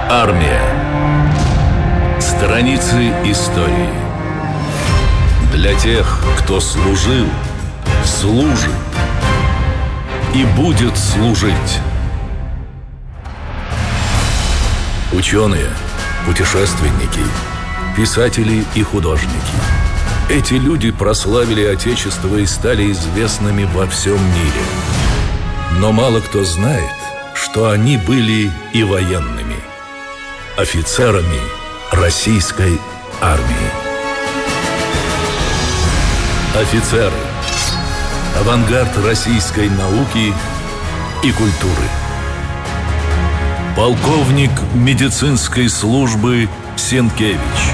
Армия. Страницы истории. Для тех, кто служил, служит и будет служить. Ученые, путешественники, писатели и художники. Эти люди прославили Отечество и стали известными во всем мире. Но мало кто знает, что они были и военными, офицерами российской армии. Офицеры. Авангард российской науки и культуры. Полковник медицинской службы Сенкевич.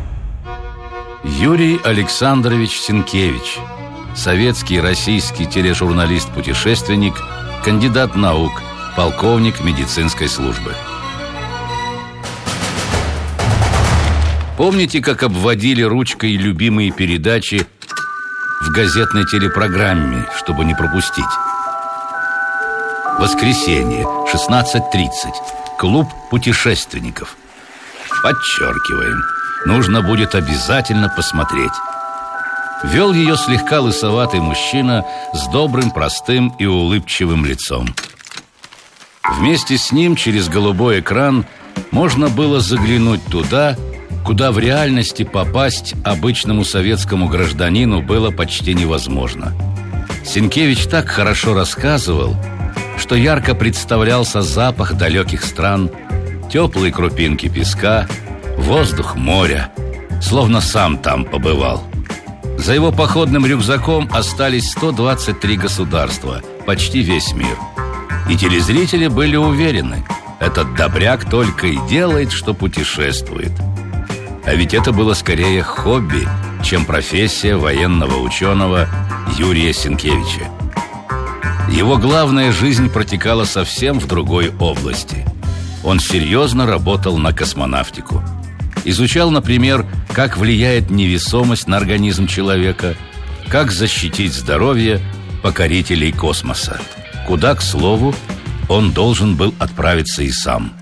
Юрий Александрович Сенкевич. Советский и российский тележурналист-путешественник, кандидат наук, полковник медицинской службы. Помните, как обводили ручкой любимые передачи в газетной телепрограмме, чтобы не пропустить? Воскресенье, 16:30. Клуб путешественников. Подчеркиваем, нужно будет обязательно посмотреть. Вел ее слегка лысоватый мужчина с добрым, простым и улыбчивым лицом. Вместе с ним через голубой экран можно было заглянуть туда, куда в реальности попасть обычному советскому гражданину было почти невозможно. Сенкевич так хорошо рассказывал, что ярко представлялся запах далеких стран, теплые крупинки песка, воздух моря, словно сам там побывал. За его походным рюкзаком остались 123 государства, почти весь мир. И телезрители были уверены, этот добряк только и делает, что путешествует. А ведь это было скорее хобби, чем профессия военного ученого Юрия Сенкевича. Его главная жизнь протекала совсем в другой области. Он серьезно работал на космонавтику. Изучал, например, как влияет невесомость на организм человека, как защитить здоровье покорителей космоса, куда, к слову, он должен был отправиться и сам.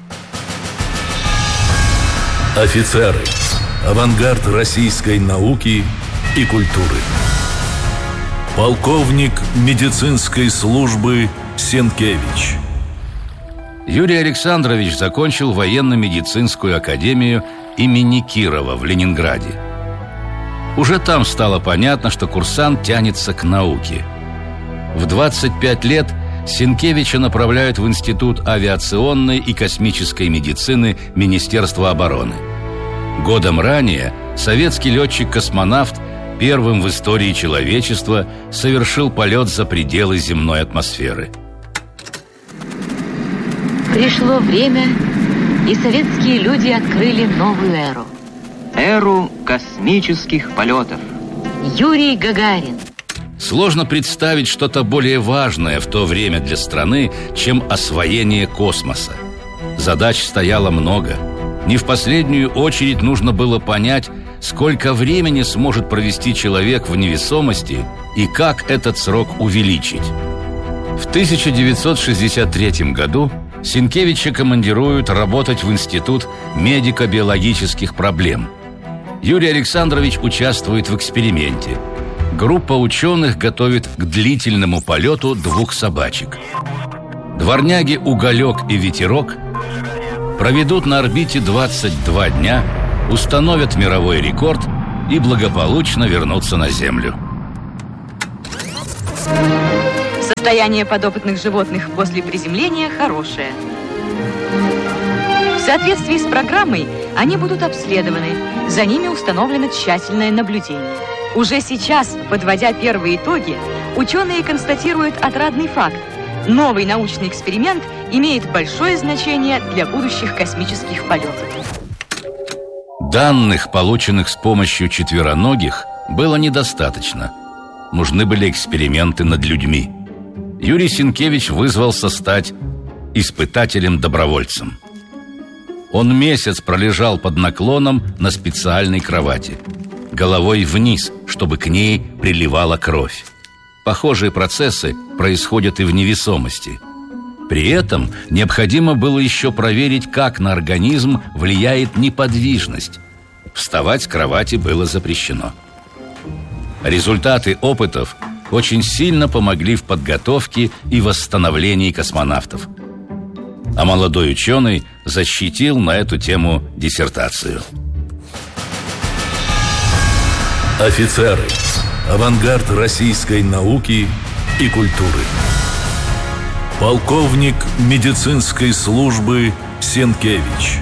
Офицеры. Авангард российской науки и культуры. Полковник медицинской службы Сенкевич. Юрий Александрович закончил военно-медицинскую академию имени Кирова в Ленинграде. Уже там стало понятно, что курсант тянется к науке. В 25 лет Сенкевича направляют в Институт авиационной и космической медицины Министерства обороны. Годом ранее советский летчик-космонавт первым в истории человечества совершил полет за пределы земной атмосферы. Пришло время, и советские люди открыли новую эру. Эру космических полетов. Юрий Гагарин. Сложно представить что-то более важное в то время для страны, чем освоение космоса. Задач стояло много. Не в последнюю очередь нужно было понять, сколько времени сможет провести человек в невесомости и как этот срок увеличить. В 1963 году Сенкевича командируют работать в Институт медико-биологических проблем. Юрий Александрович участвует в эксперименте. Группа ученых готовит к длительному полету 2 собачек. Дворняги Уголек и Ветерок проведут на орбите 22 дня, установят мировой рекорд и благополучно вернутся на Землю. Состояние подопытных животных после приземления хорошее. В соответствии с программой они будут обследованы, за ними установлено тщательное наблюдение. Уже сейчас, подводя первые итоги, ученые констатируют отрадный факт. Новый научный эксперимент имеет большое значение для будущих космических полетов. Данных, полученных с помощью четвероногих, было недостаточно. Нужны были эксперименты над людьми. Юрий Сенкевич вызвался стать испытателем-добровольцем. Он месяц пролежал под наклоном на специальной кровати, головой вниз, чтобы к ней приливала кровь. Похожие процессы происходят и в невесомости. При этом необходимо было еще проверить, как на организм влияет неподвижность. Вставать с кровати было запрещено. Результаты опытов очень сильно помогли в подготовке и восстановлении космонавтов. А молодой ученый защитил на эту тему диссертацию. Офицеры. Авангард российской науки и культуры. Полковник медицинской службы Сенкевич.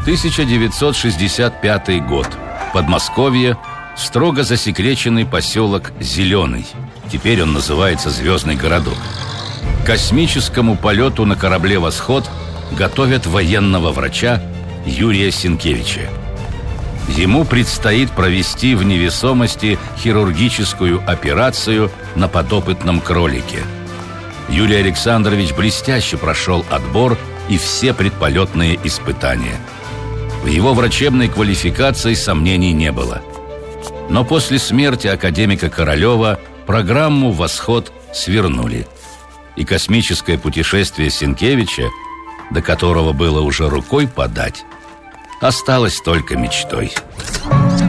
1965 год. Подмосковье. Строго засекреченный поселок Зеленый. Теперь он называется Звездный городок. К космическому полету на корабле «Восход» готовят военного врача Юрия Сенкевича. Ему предстоит провести в невесомости хирургическую операцию на подопытном кролике. Юрий Александрович блестяще прошел отбор и все предполетные испытания. В его врачебной квалификации сомнений не было. Но после смерти академика Королева программу «Восход» свернули. И космическое путешествие Сенкевича, до которого было уже рукой подать, осталось только мечтой.